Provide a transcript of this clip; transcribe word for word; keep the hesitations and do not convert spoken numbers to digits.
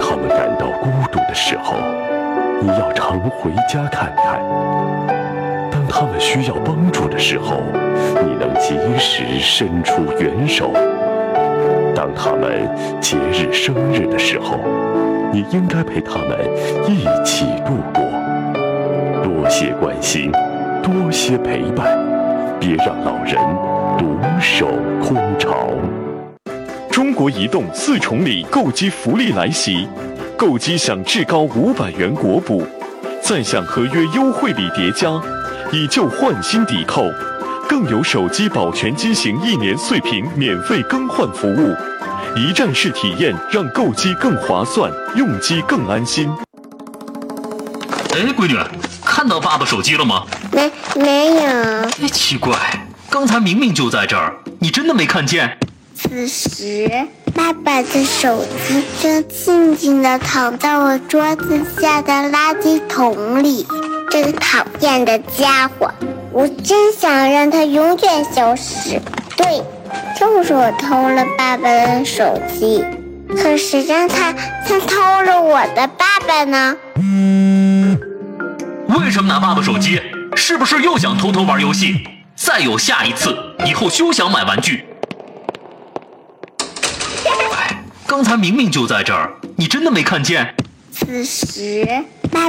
他们感到孤独的时候，你要常回家看看；当他们需要帮助的时候，你能及时伸出援手；当他们节日生日的时候，你应该陪他们一起度过。多些关心，多些陪伴，别让老人独守空巢。 中国移动四重礼购机福利来袭，购机享至高五百元国补，再享合约优惠礼叠加，以旧换新抵扣，更有手机保全机型一年碎屏免费更换服务，一站式体验让购机更划算，用机更安心。 哎，闺女，看到爸爸手机了吗？ 没没有。 哎，奇怪，刚才明明就在这儿，你真的没看见？ 此时，爸爸的手机正静静地躺在我桌子下的垃圾桶里。这个讨厌的家伙，我真想让他永远消失。对，就是我偷了爸爸的手机，可谁让他先偷了我的爸爸呢？ 为什么拿爸爸手机？是不是又想偷偷玩游戏？再有下一次，以后休想买玩具。哎，刚才明明就在这儿，你真的没看见？ 此时，